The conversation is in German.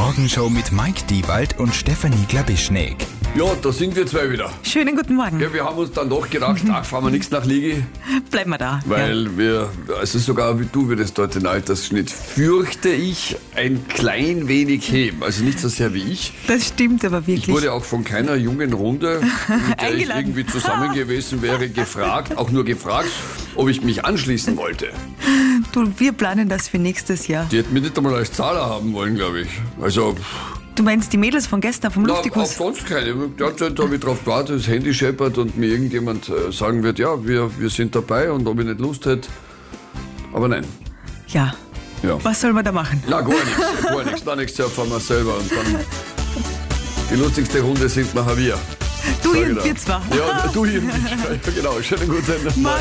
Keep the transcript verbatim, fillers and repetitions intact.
Morgenshow mit Mike Diewald und Stefanie Glabischnik. Ja, da sind wir zwei wieder. Schönen guten Morgen. Ja, wir haben uns dann doch gedacht, ach, fahren wir nichts nach Liegi. Bleiben wir da. Weil ja. wir, also sogar wie du würdest dort den Altersschnitt, fürchte ich, ein klein wenig heben. Also nicht so sehr wie ich. Das stimmt aber wirklich. Ich wurde auch von keiner jungen Runde, mit der ich Eingeladen. irgendwie zusammen gewesen wäre, gefragt, auch nur gefragt, ob ich mich anschließen wollte. Du, wir planen das für nächstes Jahr. Die hätten mich nicht einmal als Zahler haben wollen, glaube ich. Also... Du meinst die Mädels von gestern vom Na, Luftikus? auch sonst keine. Derzeit habe ich darauf gewartet, das Handy scheppert und mir irgendjemand äh, sagen wird, ja, wir, wir sind dabei und ob ich nicht Lust hätte. Aber nein. Ja. Ja. Was soll man da machen? Na, gar nichts. Gar nichts. Na, nächstes Jahr fahren wir selber. Und dann die lustigste Runde sind nachher wir. Du Sag und ich wir da. zwei. Ja, du hier und ich. Ja, genau. Schönen guten Morgen.